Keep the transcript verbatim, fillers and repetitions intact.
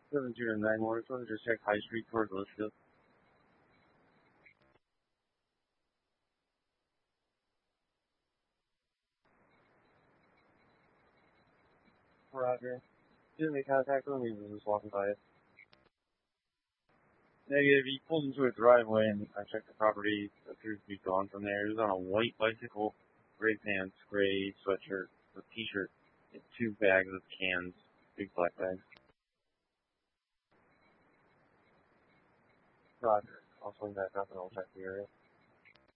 seven zero nine one, so just check High Street towards Litchfield. Roger. Didn't make contact with him, he was just walking by it. Negative, he pulled into a driveway and I checked the property, appears to be gone from there. He was on a white bicycle, gray pants, gray sweatshirt, a t-shirt, and two bags of cans, big black bags. Roger. I'll swing back up and I'll check the area.